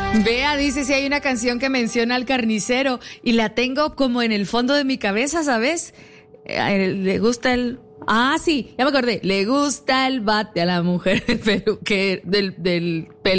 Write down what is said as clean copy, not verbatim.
Vea, dice si hay una canción que menciona al carnicero y la tengo como en el fondo de mi cabeza, ¿sabes? Le gusta el... Ah, sí, ya me acordé. Le gusta el bate a la mujer del pelo